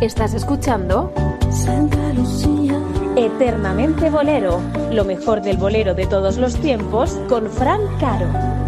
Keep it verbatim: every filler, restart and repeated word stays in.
Estás escuchando Santa Lucía. Eternamente Bolero, lo mejor del bolero de todos los tiempos con Fran Caro.